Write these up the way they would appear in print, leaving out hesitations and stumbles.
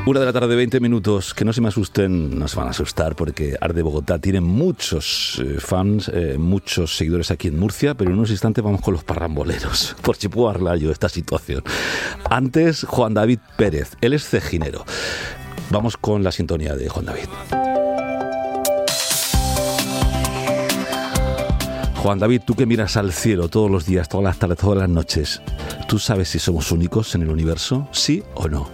1:20 p.m, que no se me asusten, no se van a asustar porque Arde Bogotá tiene muchos fans, muchos seguidores aquí en Murcia, pero en unos instantes vamos con los parramboleros, por si puedo arreglar yo esta situación. Antes, Juan David Pérez, él es cejinero. Vamos con la sintonía de Juan David. Juan David, tú que miras al cielo todos los días, todas las tardes, todas las noches, ¿tú sabes si somos únicos en el universo? ¿Sí o no?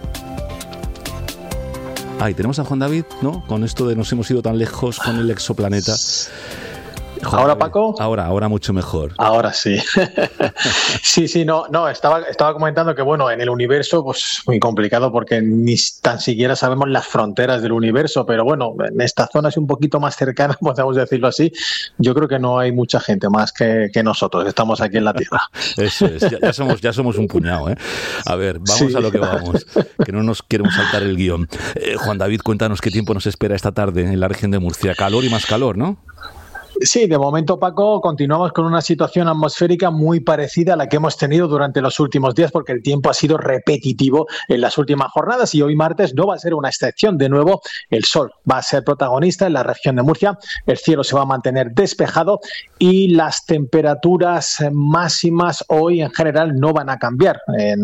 Ahí tenemos a Juan David, ¿no? Con esto de nos hemos ido tan lejos con el exoplaneta. Juan ¿Ahora, David, Paco? Ahora mucho mejor. Ahora sí. Sí, no, estaba comentando que, bueno, en el universo, pues muy complicado porque ni tan siquiera sabemos las fronteras del universo, pero bueno, en esta zona es un poquito más cercana, podemos decirlo así. Yo creo que no hay mucha gente más que nosotros, estamos aquí en la Tierra. Eso es, ya somos un puñado, ¿eh? A ver, vamos a lo que vamos, que no nos queremos saltar el guión. Juan David, cuéntanos qué tiempo nos espera esta tarde en la región de Murcia. Calor y más calor, ¿no? Sí, de momento, Paco, continuamos con una situación atmosférica muy parecida a la que hemos tenido durante los últimos días, porque el tiempo ha sido repetitivo en las últimas jornadas y hoy martes no va a ser una excepción. De nuevo, el sol va a ser protagonista en la región de Murcia, el cielo se va a mantener despejado y las temperaturas máximas hoy en general no van a cambiar,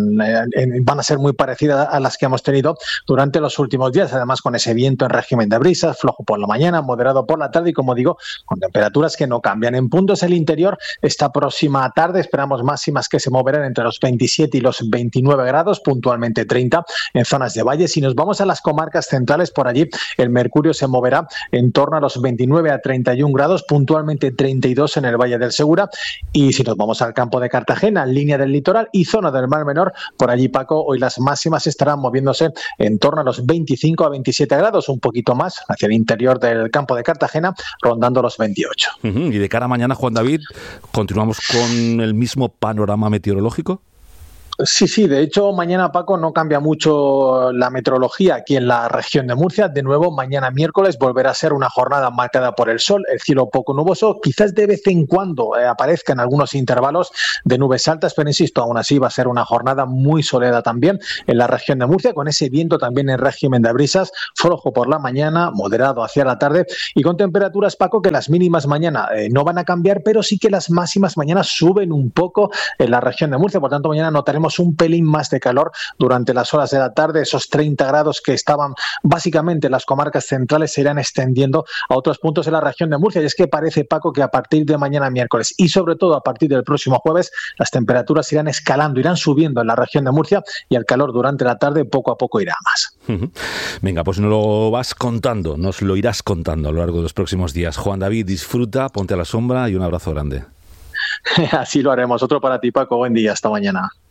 van a ser muy parecidas a las que hemos tenido durante los últimos días, además con ese viento en régimen de brisas, flojo por la mañana, moderado por la tarde y, como digo, con temperaturas que no cambian. En puntos del interior, esta próxima tarde esperamos máximas que se moverán entre los 27 y los 29 grados, puntualmente 30 en zonas de valle. Si nos vamos a las comarcas centrales, por allí el mercurio se moverá en torno a los 29 a 31 grados, puntualmente 32 en el Valle del Segura. Y si nos vamos al campo de Cartagena, línea del litoral y zona del Mar Menor, por allí, Paco, hoy las máximas estarán moviéndose en torno a los 25 a 27 grados, un poquito más hacia el interior del campo de Cartagena, rondando los 28. Y de cara a mañana, Juan David, ¿continuamos con el mismo panorama meteorológico? Sí, de hecho mañana, Paco, no cambia mucho la meteorología aquí en la región de Murcia. De nuevo, mañana miércoles volverá a ser una jornada marcada por el sol, el cielo poco nuboso, quizás de vez en cuando aparezcan algunos intervalos de nubes altas, pero insisto, aún así va a ser una jornada muy soleada también en la región de Murcia, con ese viento también en régimen de brisas, flojo por la mañana, moderado hacia la tarde y con temperaturas, Paco, que las mínimas mañana no van a cambiar, pero sí que las máximas mañana suben un poco en la región de Murcia, por tanto mañana notaremos un pelín más de calor durante las horas de la tarde. Esos 30 grados que estaban básicamente en las comarcas centrales se irán extendiendo a otros puntos de la región de Murcia, y es que parece, Paco, que a partir de mañana miércoles y sobre todo a partir del próximo jueves las temperaturas irán escalando, irán subiendo en la región de Murcia y el calor durante la tarde poco a poco irá más. Venga, pues nos lo vas contando, nos lo irás contando a lo largo de los próximos días. Juan David, disfruta, ponte a la sombra y un abrazo grande. Así lo haremos. Otro para ti, Paco. Buen día, hasta mañana.